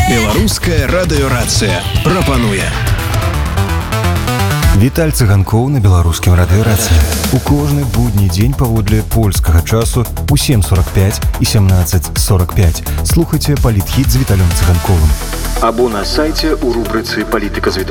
Беларуская радыёрацыя прапануе. Віталь Цыганкоў на беларускім радыёрацыі. У кожны будні дзень паводле польскага часу у 7:45 і 17:45 слухайце палітхіт з Віталем Цыганковым. Або на сайце у рубрыцы «Палітыка з